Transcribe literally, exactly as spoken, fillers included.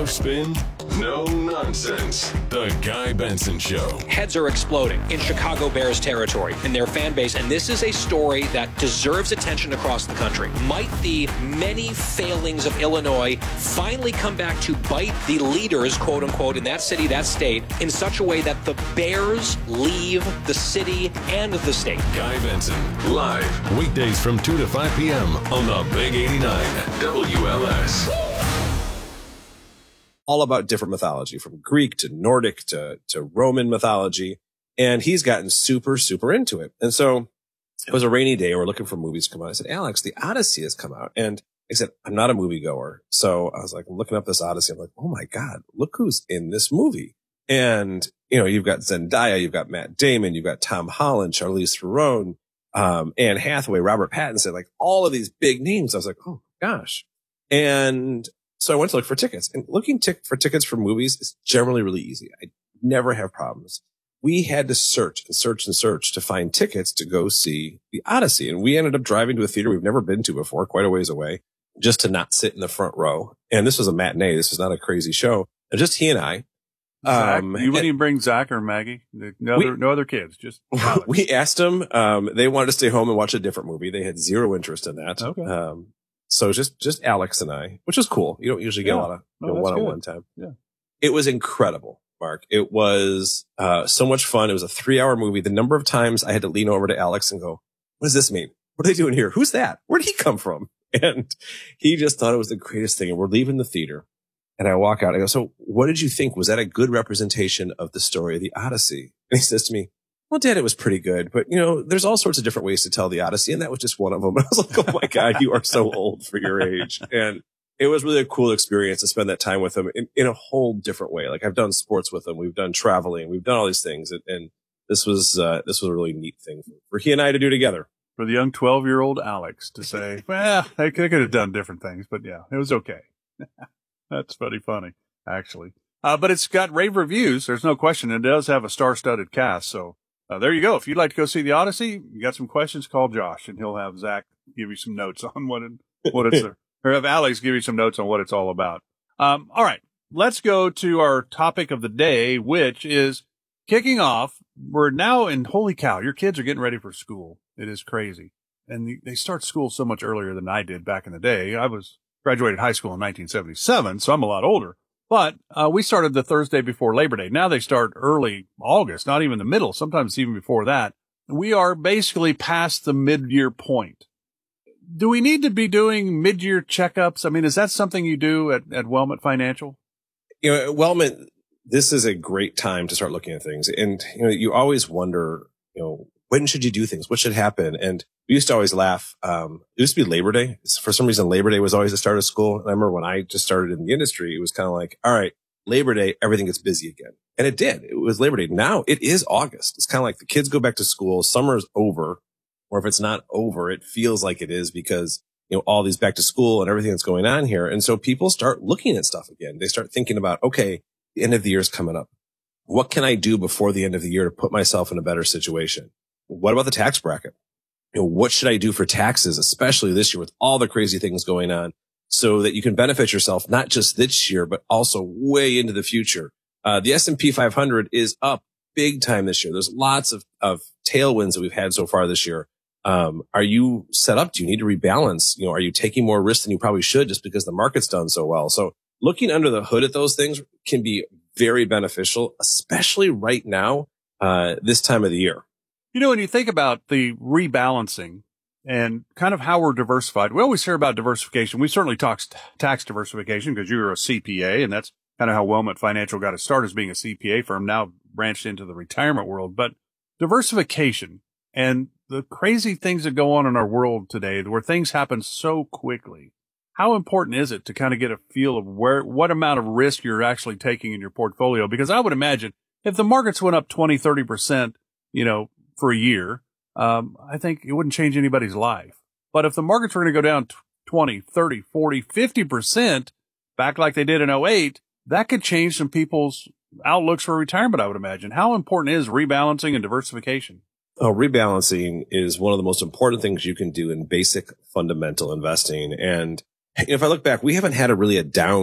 No spin, no nonsense. The Guy Benson Show. Heads are exploding in Chicago Bears territory in their fan base, and this is a story that deserves attention across the country. Might the many failings of Illinois finally come back to bite the leaders, quote unquote, in that city, that state, in such a way that the Bears leave the city and the state? Guy Benson, live, weekdays from two to five p.m. on the Big eighty-nine W L S. All about different mythology, from Greek to Nordic to, to Roman mythology. And he's gotten super, super into it. And so it was a rainy day. We're looking for movies to come out. I said, Alex, the Odyssey has come out. And I said, I'm not a moviegoer. So I was like, I'm looking up this Odyssey. I'm like, oh my God, look who's in this movie. And, you know, you've got Zendaya, you've got Matt Damon, you've got Tom Holland, Charlize Theron, um, Anne Hathaway, Robert Pattinson, like all of these big names. I was like, oh gosh. And so I went to look for tickets, and looking t- for tickets for movies is generally really easy. I never have problems. We had to search and search and search to find tickets to go see the Odyssey. And we ended up driving to a theater we've never been to before, quite a ways away, just to not sit in the front row. And this was a matinee. This was not a crazy show. And just he and I. Zach, Um, you wouldn't even bring Zach or Maggie? No, we, other, no other kids, just Alex. We asked them. Um, they wanted to stay home and watch a different movie. They had zero interest in that. Okay. Um, So just, just Alex and I, which is cool. You don't usually get yeah. a lot of you oh, know, one-on-one time. Yeah. It was incredible, Mark. It was, uh, so much fun. It was a three hour movie. The number of times I had to lean over to Alex and go, what does this mean? What are they doing here? Who's that? Where did he come from? And he just thought it was the greatest thing. And we're leaving the theater and I walk out. I go, so what did you think? Was that a good representation of the story of the Odyssey? And he says to me, well, Dad, it was pretty good, but you know, there's all sorts of different ways to tell the Odyssey, and that was just one of them. And I was like, oh my God, you are so old for your age. And it was really a cool experience to spend that time with him in, in a whole different way. Like I've done sports with him. We've done traveling. We've done all these things. And, and this was, uh, this was a really neat thing for he and I to do together. For the young twelve year old Alex to say, well, they could have done different things, but yeah, it was okay. That's pretty funny, actually. Uh, but it's got rave reviews. There's no question. It does have a star studded cast. So, Uh, there you go. If you'd like to go see the Odyssey, you got some questions, call Josh, and he'll have Zach give you some notes on what it, what it's, or have Alex give you some notes on what it's all about. Um, all right, let's go to our topic of the day, which is kicking off. We're now in, holy cow, your kids are getting ready for school. It is crazy. And they start school so much earlier than I did back in the day. I was graduated high school in nineteen seventy-seven, so I'm a lot older. But uh, we started the Thursday before Labor Day. Now they start early August, not even the middle, sometimes even before that. We are basically past the mid-year point. Do we need to be doing mid-year checkups? I mean, is that something you do at, at Wellmont Financial? You know, at Wellmont, this is a great time to start looking at things. And, you know, you always wonder, you know, when should you do things? What should happen? And we used to always laugh. Um, it used to be Labor Day. For some reason, Labor Day was always the start of school. And I remember when I just started in the industry, it was kind of like, all right, Labor Day, everything gets busy again. And it did. It was Labor Day. Now it is August. It's kind of like the kids go back to school. Summer's over. Or if it's not over, it feels like it is because, you know, all these back to school and everything that's going on here. And so people start looking at stuff again. They start thinking about, okay, the end of the year is coming up. What can I do before the end of the year to put myself in a better situation? What about the tax bracket? You know, what should I do for taxes, especially this year with all the crazy things going on, so that you can benefit yourself, not just this year, but also way into the future. Uh, the S and P five hundred is up big time this year. There's lots of, of tailwinds that we've had so far this year. Um, are you set up? Do you need to rebalance? You know, are you taking more risk than you probably should just because the market's done so well? So looking under the hood at those things can be very beneficial, especially right now, uh, this time of the year. You know, when you think about the rebalancing and kind of how we're diversified, we always hear about diversification. We certainly talk tax diversification because you're a C P A, and that's kind of how Wellmont Financial got its start as being a C P A firm, now branched into the retirement world. But diversification and the crazy things that go on in our world today, where things happen so quickly, how important is it to kind of get a feel of where, what amount of risk you're actually taking in your portfolio? Because I would imagine if the markets went up twenty, thirty percent, you know, for a year, um, I think it wouldn't change anybody's life. But if the markets were going to go down twenty, thirty, forty, fifty percent back like they did in oh eight, that could change some people's outlooks for retirement, I would imagine. How important is rebalancing and diversification? Oh, rebalancing is one of the most important things you can do in basic fundamental investing. And if I look back, we haven't had a really a down